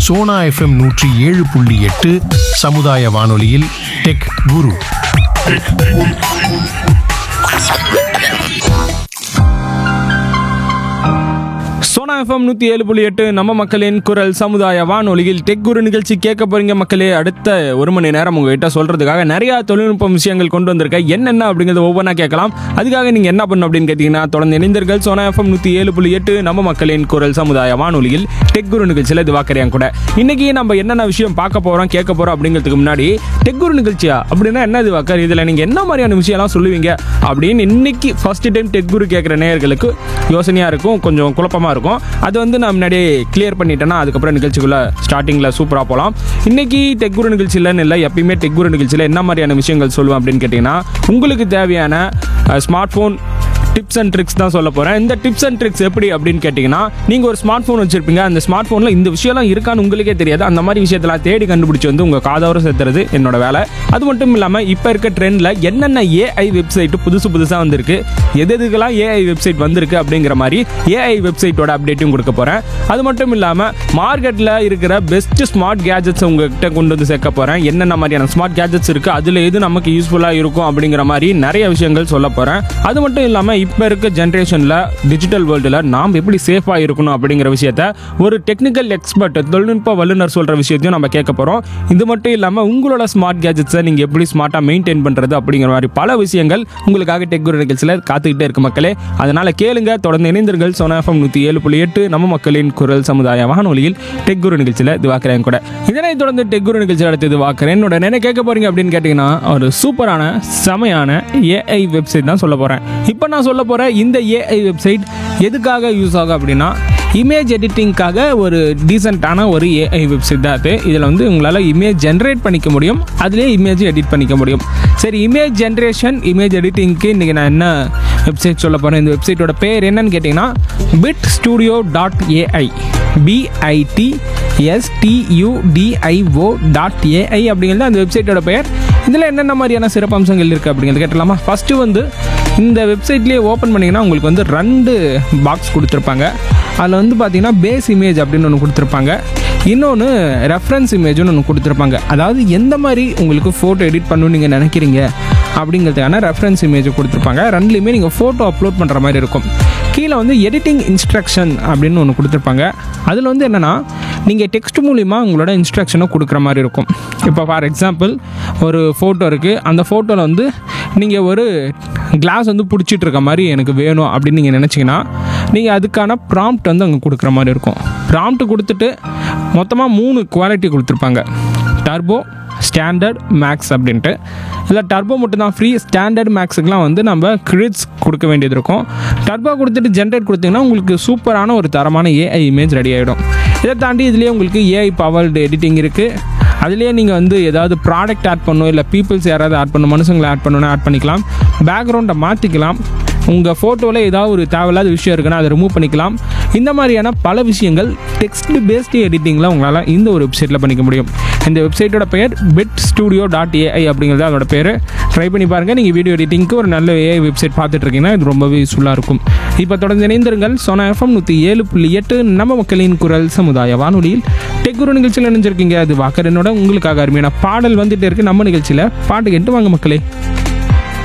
Sona FM 107.8 சமுதாய வானொலியில் tech குரு. Sona FM 107.8 நம்ம மக்களின் குரல் சமுதாய வானொலியில் டெக் குரு நிகழ்ச்சி கேட்க போறீங்க மக்களே. அடுத்த ஒரு மணி நேரம் உங்ககிட்ட சொல்றதுக்காக நிறைய தொழில்நுட்ப விஷயங்கள் கொண்டு வந்திருக்கேன். என்னென்ன அப்படிங்கிறது ஒவ்வொன்றா கேட்கலாம். அதுக்காக நீங்க என்ன பண்ணணும் அப்படின்னு கேட்டீங்கன்னா, தொடர்ந்து இணைந்தீர்கள் சோனா எஃப்எம் 107.8 நம்ம மக்களின் குரல் சமுதாய வானொலியில் டெக் குரு நிகழ்ச்சியில் இது வாக்கறியாங்க கூட. இன்னைக்கு நம்ம என்னென்ன விஷயம் பார்க்க போறோம் கேட்க போறோம் அப்படிங்கிறதுக்கு முன்னாடி, டெக் குரு நிகழ்ச்சியா அப்படின்னா என்ன இது வாக்கர், இதுல நீங்க என்ன மாதிரியான விஷயம்லாம் சொல்லுவீங்க அப்படின்னு இன்னைக்கு ஃபர்ஸ்ட் டைம் டெக் குரு கேட்குற நேயர்களுக்கு யோசனையா இருக்கும், கொஞ்சம் குழப்பமா இருக்கும். அது வந்து நான் முன்னாடியே கிளியர் பண்ணிட்டேன்னா அதுக்கப்புறம் நிகழ்ச்சிக்குள்ள ஸ்டார்டிங்கில் சூப்பராக போகலாம். இன்னைக்கு டெக் குரு நிகழ்ச்சியிலன்னு இல்லை, எப்பயுமே டெக் குரு நிகழ்ச்சியில் என்ன மாதிரியான விஷயங்கள் சொல்லுவேன் அப்படின்னு கேட்டிங்கன்னா, உங்களுக்கு தேவையான smart phone tips and tricks தான் சொல்ல போகிறேன். இந்த டிப்ஸ் அண்ட் ட்ரிக்ஸ் எப்படி அப்படின்னு கேட்டிங்கன்னா, நீங்கள் ஒரு ஸ்மார்ட் ஃபோன் வச்சுருப்பீங்க, அந்த ஸ்மார்ட் ஃபோனில் இந்த விஷயம்லாம் இருக்கான்னு உங்களுக்கே தெரியாது. அந்த மாதிரி விஷயத்தெல்லாம் தேடி கண்டுபிடிச்சி வந்து உங்கள் காதோரம் சேர்த்துறது என்னோட வேலை. அது மட்டும் இல்லாமல் இப்போ இருக்க ட்ரெண்டில் என்னென்ன ஏஐ வெப்சைட்டு புதுசாக வந்திருக்கு, எதுக்கெல்லாம் ஏஐ வெப்சைட் வந்திருக்கு அப்படிங்கிற மாதிரி ஏஐ வெப்சைட்டோட அப்டேட்டும் கொடுக்க போகிறேன். அது மட்டும் இல்லாமல் மார்க்கெட்டில் இருக்கிற பெஸ்ட் ஸ்மார்ட் கேஜெட்ஸ் உங்ககிட்ட கொண்டு வந்து சேர்க்க போகிறேன். என்னென்ன மாதிரியான ஸ்மார்ட் கேஜெட்ஸ் இருக்குது, அதில் எது நமக்கு யூஸ்ஃபுல்லாக இருக்கும் அப்படிங்கிற மாதிரி நிறைய விஷயங்கள் சொல்ல போகிறேன். அது மட்டும் இல்லாமல் இப்போ இருக்க ஜென்ரேஷனில் டிஜிட்டல் வேர்ல்டில் நாம் எப்படி சேஃபாக இருக்கணும் அப்படிங்கிற விஷயத்த ஒரு டெக்னிக்கல் எக்ஸ்பர்ட், தொழில்நுட்ப வல்லுநர் சொல்கிற விஷயத்தையும் நம்ம கேட்க போகிறோம். இது மட்டும் இல்லாமல் உங்களோட ஸ்மார்ட் கேஜெட்ஸை நீங்கள் எப்படி ஸ்மார்ட்டாக மெயின்டைன் பண்ணுறது அப்படிங்கிற மாதிரி பல விஷயங்கள் உங்களுக்காக டெக் குரு நிகழ்ச்சியில் காத்துக்கிட்டே இருக்கு மக்களே. அதனால் கேளுங்க, தொடர்ந்து இணைந்தீர்கள் சோனா எஃப்எம் 107.8 நம்ம மக்களின் குரல் சமுதாய வானொலியில் டெக் குரு நிகழ்ச்சியில் இது வாக்குறேன் கூட. இதனை தொடர்ந்து டெக் குரு நிகழ்ச்சியில் அடுத்து இது வாக்குறேன். என்னோட என்ன கேட்க போறீங்க அப்படின்னு கேட்டிங்கன்னா, ஒரு சூப்பரான செமையான ஏஐ வெப்சைட் தான் சொல்ல போகிறேன். இப்போ நான் சொல்ல போகிற இந்த ஏஐ வெப்சைட் எதுக்காக யூஸ் ஆகும் அப்படின்னா, இமேஜ் எடிட்டிங்காக ஒரு டீசெண்டான ஒரு ஏஐ வெப்சைட் தான் அது. இதில் வந்து உங்களால் இமேஜ் ஜென்ரேட் பண்ணிக்க முடியும், அதுலேயே இமேஜ் எடிட் பண்ணிக்க முடியும். சரி, இமேஜ் ஜென்ரேஷன், இமேஜ் எடிட்டிங்க்கு இன்றைக்கி நான் என்ன வெப்சைட் சொல்ல போகிறேன். இந்த வெப்சைட்டோட பேர் என்னன்னு கேட்டிங்கன்னா, bitstudio.ai, bitstudio.ai அப்படிங்கிறது அந்த வெப்சைட்டோட பெயர். இதில் என்னென்ன மாதிரியான சிறப்பம்சங்கள் இருக்குது அப்படிங்கிறது கேட்டலாமா. ஃபஸ்ட்டு வந்து இந்த வெப்சைட்லேயே ஓப்பன் பண்ணிங்கன்னா உங்களுக்கு வந்து 2 பாக்ஸ் கொடுத்துருப்பாங்க. அதில் வந்து பார்த்தீங்கன்னா பேஸ் இமேஜ் அப்படின்னு ஒன்று கொடுத்துருப்பாங்க, இன்னொன்று ரெஃபரன்ஸ் இமேஜ்னு ஒன்று கொடுத்துருப்பாங்க. அதாவது எந்த மாதிரி உங்களுக்கு ஃபோட்டோ எடிட் பண்ணணும்னு நீங்கள் நினைக்கிறீங்க அப்படிங்கிறதுக்கான ரெஃபரன்ஸ் இமேஜை கொடுத்துருப்பாங்க. 2லேயுமே நீங்கள் ஃபோட்டோ அப்லோட் பண்ணுற மாதிரி இருக்கும். கீழே வந்து எடிட்டிங் இன்ஸ்ட்ரக்ஷன் அப்படின்னு ஒன்று கொடுத்துருப்பாங்க. அதில் வந்து என்னென்னா, நீங்கள் டெக்ஸ்ட் மூலிமா உங்களோட இன்ஸ்ட்ரக்ஷனை கொடுக்குற மாதிரி இருக்கும். இப்போ ஃபார் எக்ஸாம்பிள் ஒரு ஃபோட்டோ இருக்குது, அந்த ஃபோட்டோவில் வந்து நீங்கள் ஒரு கிளாஸ் வந்து பிடிச்சிட்டு இருக்க மாதிரி எனக்கு வேணும் அப்படின்னு நீங்கள் நினச்சிங்கன்னா, நீங்கள் அதுக்கான ப்ராம்ப்ட் வந்து அங்கே கொடுக்குற மாதிரி இருக்கும். ப்ராம்ப்ட் கொடுத்துட்டு மொத்தமாக 3 குவாலிட்டி கொடுத்துருப்பாங்க, டர்போ, ஸ்டாண்டர்ட், மேக்ஸ் அப்படின்ட்டு. இல்லை டர்போ மட்டும்தான் ஃப்ரீ, ஸ்டாண்டர்ட் மேக்ஸுக்கெலாம் வந்து நம்ம கிரெடிட்ஸ் கொடுக்க வேண்டியது இருக்கும். டர்போ கொடுத்துட்டு ஜென்ரேட் கொடுத்தீங்கன்னா உங்களுக்கு சூப்பரான ஒரு தரமான ஏஐ இமேஜ் ரெடி ஆகிடும். இதை தாண்டி இதுலேயே உங்களுக்கு ஏஐ பவர்டு எடிட்டிங் இருக்குது. அதுலேயே நீங்கள் வந்து ஏதாவது ப்ராடக்ட் ஆட் பண்ணணும், இல்லை பீப்புள்ஸ் யாராவது ஆட் பண்ணணும், மனுஷங்களை ஆட் பண்ணணும்னா ஆட் பண்ணிக்கலாம், பேக்ரவுண்டை மாற்றிக்கலாம், உங்கள் ஃபோட்டோவில் ஏதாவது ஒரு தேவையில்லாத விஷயம் இருக்குன்னா அதை ரிமூவ் பண்ணிக்கலாம். இந்த மாதிரியான பல விஷயங்கள் டெக்ஸ்ட் பேஸ்டு எடிட்டிங்கில் உங்களால் இந்த ஒரு வெப்சைட்டில் பண்ணிக்க முடியும். இந்த வெப்சைட்டோட பெயர் bitstudio.ai அப்படிங்கிறது அதோட பேர். ட்ரை பண்ணி பாருங்கள். நீங்கள் வீடியோ எடிட்டிங்க்கு ஒரு நல்ல ஏஐ வெப்சைட் பார்த்துட்ருக்கீங்கன்னா இது ரொம்பவே யூஸ்ஃபுல்லாக இருக்கும். இப்போ தொடர்ந்து இணைந்திருங்கள் சோனா எஃப்எம் 107.8 நம்ம மக்களின் குரல் சமுதாய வானொலியில் டெக் குரு நிகழ்ச்சியில் இணைஞ்சிருக்கீங்க. அது வாக்கரனோட உங்களுக்காக அருமையான பாடல் வந்துட்டு இருக்கு. நம்ம நிகழ்ச்சியில் பாட்டு கேட்டு வாங்க மக்களே.